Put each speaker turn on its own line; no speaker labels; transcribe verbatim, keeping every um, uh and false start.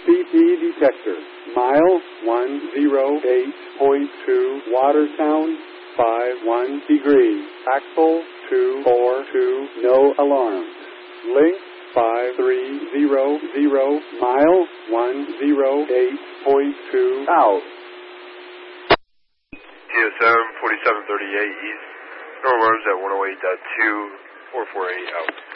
C P detector. Mile one oh eight point two, Watertown, five one degrees. Axle two four two, no alarm. Link five three zero zero, mile one oh eight point two, out.
T S M forty-seven thirty-eight East, Norworms at one oh eight point two, four four eight, out.